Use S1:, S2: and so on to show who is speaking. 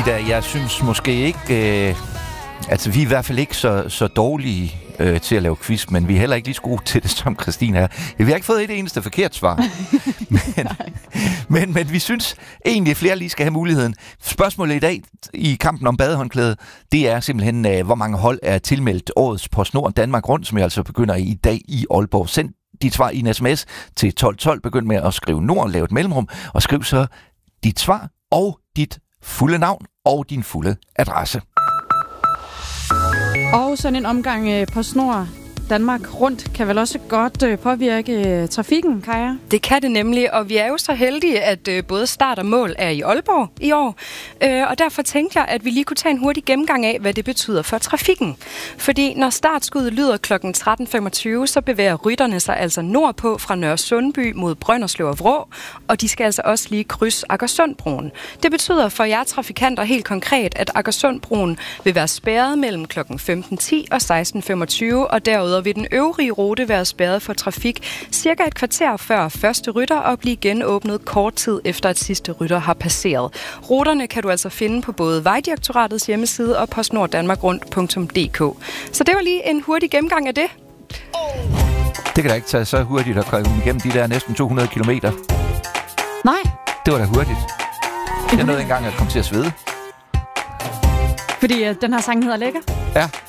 S1: Ida, jeg synes måske ikke... Altså, vi er i hvert fald ikke så dårlige til at lave quiz, men vi er heller ikke lige så gode til det, som Christine er. Vi har ikke fået et eneste forkert svar. men vi synes egentlig, at flere lige skal have muligheden. Spørgsmålet i dag i kampen om badehåndklæde, det er simpelthen, hvor mange hold er tilmeldt årets PostNord Danmark Rundt, som jeg altså begynder i dag i Aalborg. Send dit svar i en sms til 1212. Begynd med at skrive Nord, lave et mellemrum, og skriv så dit svar og dit fulde navn og din fulde adresse.
S2: Og sådan en omgang PostNord Danmark Rundt kan vel også godt påvirke trafikken, Kaja?
S3: Det kan det nemlig, og vi er jo så heldige, at både start og mål er i Aalborg i år. Og derfor tænkte jeg, at vi lige kunne tage en hurtig gennemgang af, hvad det betyder for trafikken. Fordi når startskuddet lyder kl. 13.25, så bevæger rytterne sig altså nordpå fra Nørre Sundby mod Brønderslev og Vrå, og de skal altså også lige krydse Akersundbroen. Det betyder for jer trafikanter helt konkret, at Akersundbroen vil være spærret mellem kl. 15.10 og 16.25, og derudover vil den øvrige rute være spærret for trafik cirka et kvarter før første rytter og blive genåbnet kort tid efter, at sidste rytter har passeret. Ruterne kan du altså finde på både Vejdirektoratets hjemmeside og postnorddanmarkrundt.dk. Så det var lige en hurtig gennemgang af det.
S1: Det kan da ikke tage så hurtigt at komme igennem de der næsten 200 kilometer.
S2: Nej.
S1: Det var da hurtigt. Jeg nåede engang at komme til at svede.
S2: Fordi den her sang hedder Lækker?
S1: Ja.